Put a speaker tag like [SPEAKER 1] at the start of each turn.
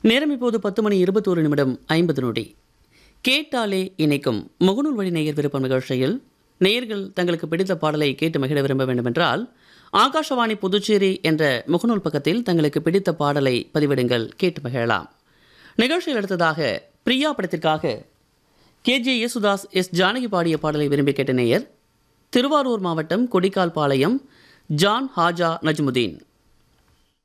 [SPEAKER 1] நேரம் இப்போது 10:21:50. கேட்டாலே இணைக்கும் முகநூல் வழி நேயர் விருப்பம் நிகழ்ச்சியில் நேயர்கள் தங்களுக்கு பிடித்த பாடலை கேட்டு மகிழ விரும்ப வேண்டுமென்றால் ஆகாஷவாணி புதுச்சேரி என்ற முகநூல் பக்கத்தில் தங்களுக்கு பிடித்த பாடலை பதிவிடுங்கள், கேட்டு மகிழலாம். நிகழ்ச்சியில் அடுத்ததாக பிரியா படத்திற்காக KJ யேசுதாஸ், எஸ் ஜானகி பாடிய பாடலை விரும்பி கேட்ட நேயர் திருவாரூர் மாவட்டம் கொடிக்கால் பாளையம் ஜான் ஹாஜா நஜ்முதீன்.